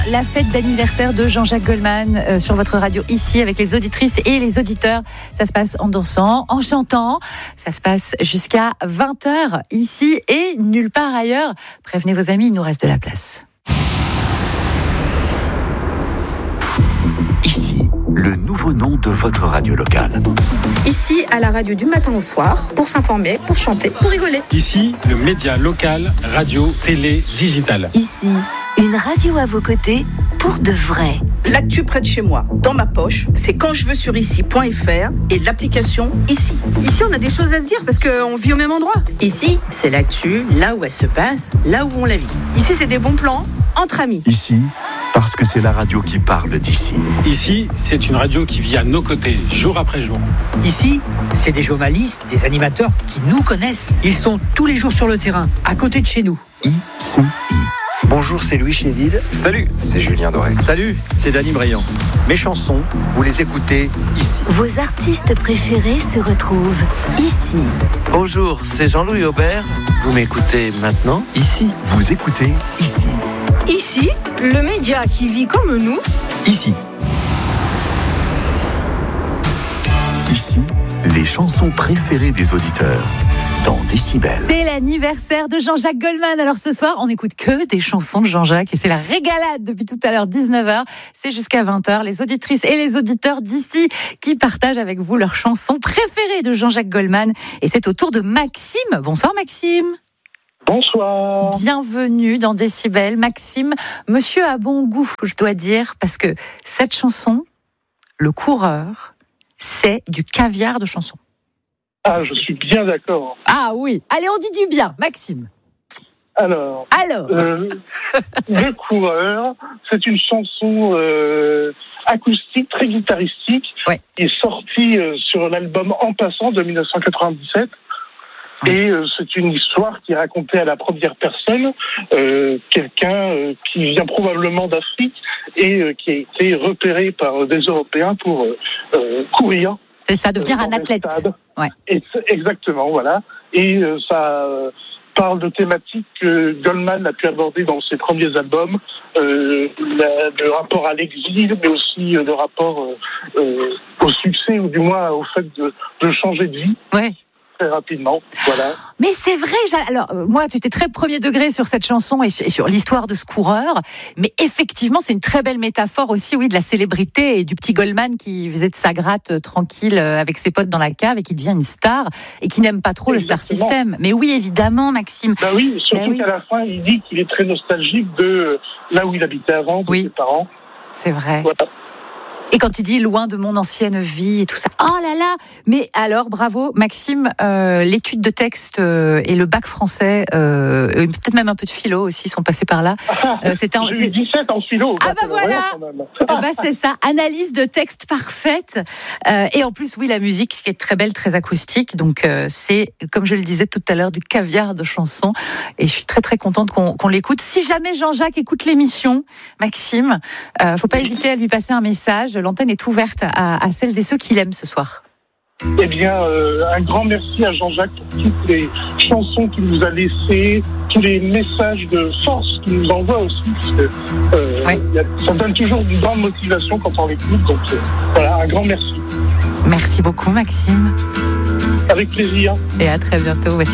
La fête d'anniversaire de Jean-Jacques Goldman sur votre radio ici avec les auditrices et les auditeurs. Ça se passe en dansant, en chantant. Ça se passe jusqu'à 20h ici et nulle part ailleurs. Prévenez vos amis, il nous reste de la place. Ici, le nouveau nom de votre radio locale. Ici, à la radio du matin au soir, pour s'informer, pour chanter, pour rigoler. Ici, le média local, radio, télé, digital. Ici, une radio à vos côtés pour de vrai. L'actu près de chez moi, dans ma poche, c'est quand je veux sur ici.fr et l'application Ici. Ici, on a des choses à se dire parce qu'on vit au même endroit. Ici, c'est l'actu, là où elle se passe, là où on la vit. Ici, c'est des bons plans entre amis. Ici, parce que c'est la radio qui parle d'ici. Ici, c'est une radio qui vit à nos côtés, jour après jour. Ici, c'est des journalistes, des animateurs qui nous connaissent. Ils sont tous les jours sur le terrain, à côté de chez nous. ICI. Bonjour, c'est Louis Chédid. Salut, c'est Julien Doré. Salut, c'est Dany Briand. Mes chansons, vous les écoutez ici. Vos artistes préférés se retrouvent ici. Bonjour, c'est Jean-Louis Aubert. Vous m'écoutez maintenant ici. Vous écoutez ici. Ici, le média qui vit comme nous. Ici. Ici, les chansons préférées des auditeurs. Dans Décibel. C'est l'anniversaire de Jean-Jacques Goldman. Alors ce soir, on n'écoute que des chansons de Jean-Jacques et c'est la régalade depuis tout à l'heure, 19h. C'est jusqu'à 20h. Les auditrices et les auditeurs d'ici qui partagent avec vous leurs chansons préférées de Jean-Jacques Goldman. Et c'est au tour de Maxime. Bonsoir Maxime. Bonsoir. Bienvenue dans Décibel. Maxime, monsieur a bon goût, je dois dire, parce que cette chanson, Le Coureur, c'est du caviar de chanson. Ah, je suis bien d'accord. Ah oui. Allez, on dit du bien. Maxime. Alors. Le Coureur, c'est une chanson acoustique, très guitaristique, qui est sortie sur l'album En Passant de 1997. Et c'est une histoire qui est racontée à la première personne, quelqu'un qui vient probablement d'Afrique et qui a été repéré par des Européens pour courir. C'est ça, devenir un athlète. Ouais. Exactement, voilà. Et ça parle de thématiques que Goldman a pu aborder dans ses premiers albums, le rapport à l'exil, mais aussi le rapport au succès, ou du moins au fait de changer de vie. Ouais. Très rapidement, voilà. Mais c'est vrai, alors moi tu étais très premier degré sur cette chanson et sur l'histoire de ce coureur, mais effectivement c'est une très belle métaphore aussi, oui, de la célébrité et du petit Goldman qui faisait de sa gratte tranquille avec ses potes dans la cave et qui devient une star et qui n'aime pas trop le star system. Mais oui, évidemment, Maxime. Bah oui, surtout qu'à la fin il dit qu'il est très nostalgique de là où il habitait avant, de ses parents. C'est vrai. Voilà. Et quand il dit loin de mon ancienne vie et tout ça, oh là là. Mais alors, bravo Maxime, l'étude de texte et le bac français, peut-être même un peu de philo aussi sont passés par là. J'ai eu 17 en philo. Ah bah voilà. Ah bah c'est ça, analyse de texte parfaite. Et en plus, oui, la musique qui est très belle, très acoustique. Donc c'est, comme je le disais tout à l'heure, du caviar de chansons. Et je suis très très contente qu'on l'écoute. Si jamais Jean-Jacques écoute l'émission, Maxime, faut pas hésiter à lui passer un message. L'antenne est ouverte à celles et ceux qui l'aiment ce soir. Eh bien, un grand merci à Jean-Jacques pour toutes les chansons qu'il nous a laissées, tous les messages de force qu'il nous envoie aussi, parce que ça donne toujours une grande motivation quand on l'écoute. Donc voilà, un grand merci. Merci beaucoup Maxime. Avec plaisir. Et à très bientôt.